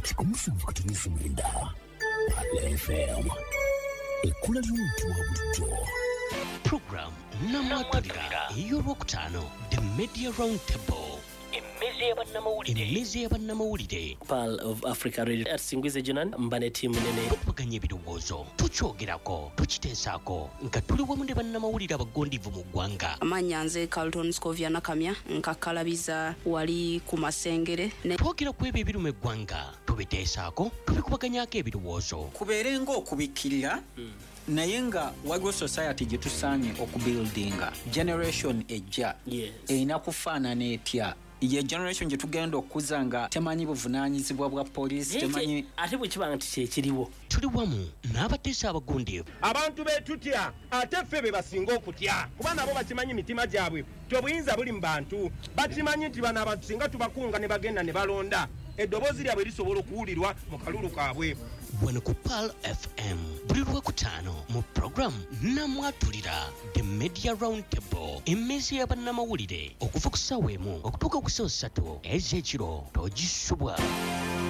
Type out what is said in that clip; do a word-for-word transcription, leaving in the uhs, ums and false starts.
kikomusanvu katunusu mwenda F M ekula ly'omuntu wa bulijjo. Program Namatulira ey'olwokutaano The Media Roundtable. Emezi y'abannamawulire Pearl of Africa Radio at Singwize Junan mbane team nene tukuganya ebirowoozo tukyogerako tukiteesaako nga tuli wamu ne bannamawulire abagondivu mu ggwanga. Amanya nze Carlton Scovia Nakamya nkakalabiza wali ku Masengere ne twogera ku ebyo ebiruma eggwanga tubiteesaako tubikubaganyaako ebirowoozo kubeere ng'okubikkirira mm. naye nga waliwo society gye tusaanye okubuildinga generation ejja yes. erina kufaanana etya ye generation gye tugenda okuza nga temanyi buvunaanyizibwa bwa poliisi temanyi ate bwe kiba nti kyekiriwo tuli wamu n'abateesa abagondeevu abantu beetutya ate ffe be basinga okutya kuba nabo bakimanyi mitima gyabwe tyobuyinza buli mu bantu bakimanyi nti bano abantu singa tubakunga ne bagenda ne balonda eddoboozi lyabwe lisobola okuwulirwa mu kalulu kaabwe. Wano ku Pearl F M buli lwokutaano mu programu Namwatulira The Media Roundtable emmezi y'abannamawulire okuva ku ssaawa emu okutuuka ku ssaawa ssatu ez'ekiro togisubwa.